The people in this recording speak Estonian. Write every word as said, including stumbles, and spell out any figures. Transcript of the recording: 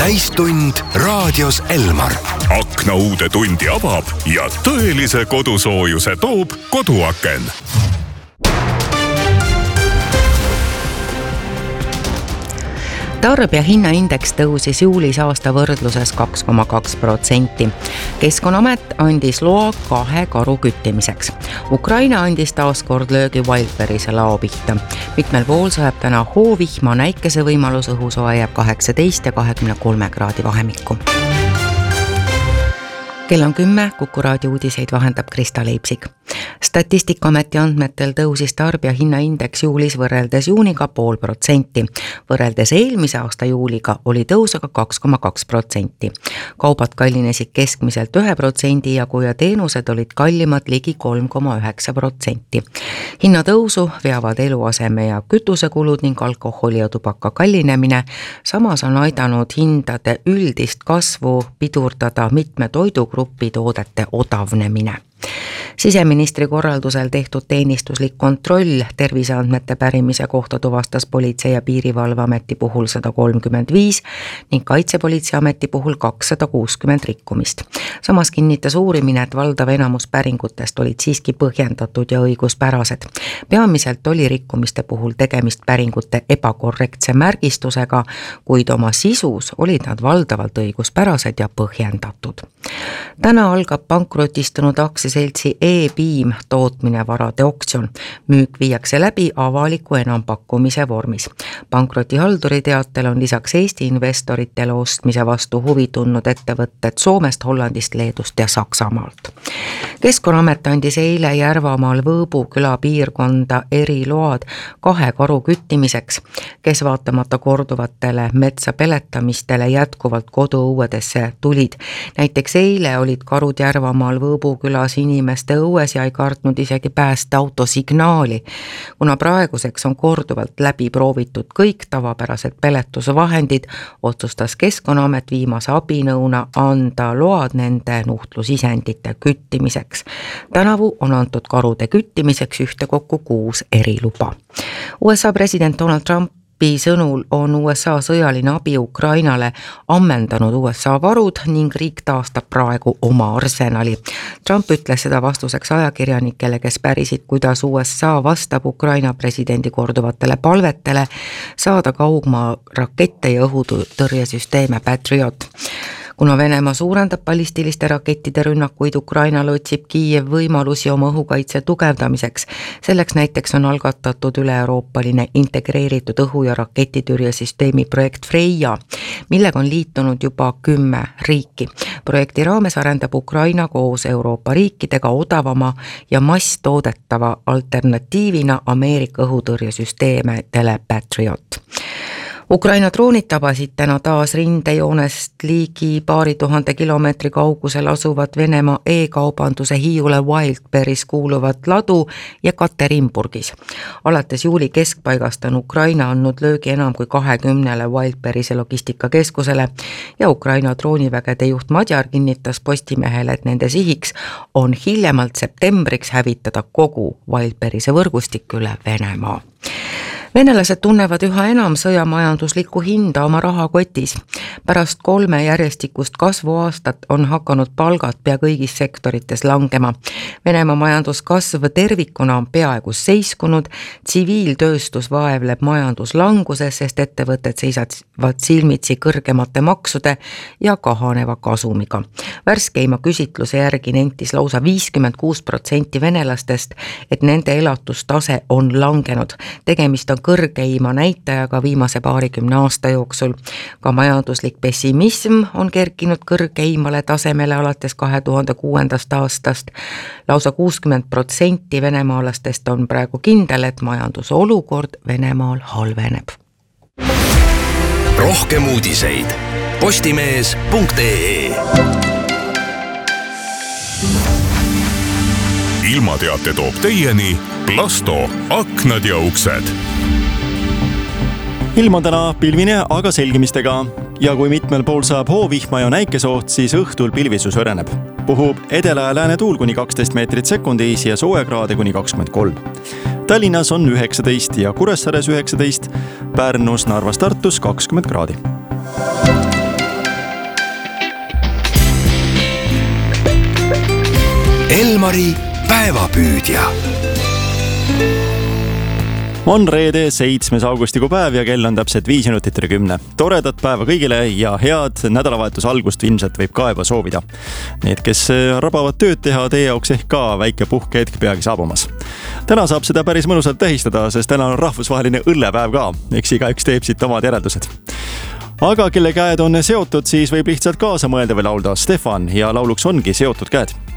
täistund raadios Elmar. Akna uude tundi avab ja tõelise kodusoojuse toob Koduaken. Tarbija hinnaindeks tõusis juulis aasta võrdluses kaks koma kaks protsenti. Keskkonnaamet andis loa kahe karu küttimiseks. Ukraina andis taas kord löögi Wildberry'se lao pihta. Mitmel pool sajab täna hoovihma, näikese võimalus õhusoe jääb kaheksateist ja kahekümne kolme kraadi vahemikku. Kell on kümme, Kuku raadio uudiseid vahendab Krista Leipsik. Statistikaameti andmetel tõusis tarbija hinnaindeks juulis võrreldes juuniga pool protsenti. Võrreldes eelmise aasta juuliga oli tõus aga kaks koma kaks protsenti. Kaubad kallinesid keskmiselt ühe protsendi jagu ja teenused olid kallimad ligi kolm koma üheksa protsenti. Hinnatõusu veavad eluaseme ja kütusekulud ning alkoholi ja tubaka kallinemine. Samas on aidanud hindade üldist kasvu pidurdada mitme toidugrupi toodete odavnemine. Siseministri korraldusel tehtud teenistuslik kontroll terviseandmete pärimise kohta tuvastas Politsei- ja Piirivalveameti puhul sada kolmkümmend viis ning Kaitsepolitseiameti puhul kakssada kuuskümmend rikkumist. Samas kinnitas uurimine, et valdav enamus päringutest olid siiski põhjendatud ja õiguspärased. Peamiselt oli rikkumiste puhul tegemist päringute ebakorrektse märgistusega, kuid oma sisus olid nad valdavalt õiguspärased ja põhjendatud. Täna algab pankrotistunud aktsiaseltsi E-Beam tootmine varade oktsion. Müük viiakse läbi avaliku enampakkumise vormis. Pankrotihalduri teatel on lisaks Eesti investoritele ostmise vastu huvi tundnud ettevõtted Soomest, Hollandist, Leedust ja Saksamaalt. Keskkonnaamet andis eile Järvamaal Võõbu küla piirkonda eriload kahe karu küttimiseks, kes vaatamata korduvatele metsa peletamistele jätkuvalt koduõuedesse tulid. Näiteks eile olid karud Järvamaal Võõbu külas inimeste õues ja ei kartnud isegi päästeauto signaali. Kuna praeguseks on korduvalt läbi proovitud kõik tavapärased peletusvahendid, otsustas Keskkonnaamet viimase abinõuna anda load nende nuhtlusisendite küttimiseks. Tänavu on antud karude küttimiseks ühtekokku kuus eriluba. U S A president Donald Trump sõnul on U S A sõjaline abi Ukrainale ammendanud U S A varud ning riik taastab praegu oma arsenali. Trump ütles seda vastuseks ajakirjanikele, kes pärisid, kuidas U S A vastab Ukraina presidendi korduvatele palvetele saada kaugmaa rakette ja õhutõrjesüsteeme Patriot. Kuna Venemaa suurendab ballistiliste rakettide rünnakuid Ukrainale, otsib Kiiev võimalusi oma õhukaitse tugevdamiseks. Selleks näiteks on algatatud üle-euroopaline integreeritud õhu- ja raketitürjesüsteemi projekt Freya, millega on liitunud juba kümme riiki. Projekti raames arendab Ukraina koos Euroopa riikidega odavama ja masstoodetava alternatiivina Ameerika õhutõrjesüsteemidele Patriot. Ukraina droonid tabasid täna taas rindejoonest ligi paari tuhande kilomeetri kaugusel asuvat Venemaa e-kaubanduse hiiule Wildberry's kuuluvat ladu ja Katerinburgis. Alates juuli keskpaigast on Ukraina andnud löögi enam kui kahekümnele Wildberry'se logistikakeskusele ja Ukraina droonivägede juht Madjar kinnitas Postimehele, et nende sihiks on hiljemalt septembriks hävitada kogu Wildberry'se võrgustik üle Venemaa. Venelased tunnevad üha enam sõjamajanduslikku hinda oma rahakotis. Pärast kolme järjestikust kasvuaastat on hakanud palgad pea kõigis sektorites langema. Venemaa majanduskasv tervikuna on peaaegu seiskunud, tsiviiltööstus vaevleb majanduslanguses, sest ettevõtted seisavad silmitsi kõrgemate maksude ja kahaneva kasumiga. Värskeima küsitluse järgi nentis lausa viiskümmend kuus protsenti venelastest, et nende elatustase on langenud. Tegemist on kõrgeima näitajaga viimase paarikümne aasta jooksul. Ka majanduslik pessimism on kerkinud kõrgeimale tasemele alates kahe tuhande kuuendast aastast. Lausa kuuskümmend protsenti venemaalastest on praegu kindel, et majanduse olukord Venemaal halveneb. Rohkem uudiseid postimees punkt ee. Ilmateate toob teieni Plasto aknad ja uksed. Ilm on täna pilvine, aga selgimistega ja kui mitmel pool saab hoovihma ja näikesoht, siis õhtul pilvisus õreneb. Puhub edela ja lääne tuul kuni kaksteist meetrit sekundis ja soojakraade kuni kakskümmend kolm. Tallinnas on üheksateist ja Kuressaares üheksateist, Pärnus, Narvas, Tartus kakskümmend kraadi. Elmari päevapüüdja. On reede, seitsmes augustikuu päev ja kell on täpselt viis minutit üle kümne. Toredat päeva kõigile ja head nädalavahetus algust ilmselt võib ka juba soovida. Need, kes rabavad tööd teha, teie jaoks ehk ka väike puhkehetk peagi saabumas. Täna saab seda päris mõnusalt tähistada, sest täna on rahvusvaheline õllepäev ka. Eks igaüks teeb siit omad järeldused. Aga kelle käed on seotud, siis võib lihtsalt kaasa mõelda või laulda Stefan ja lauluks ongi Seotud käed.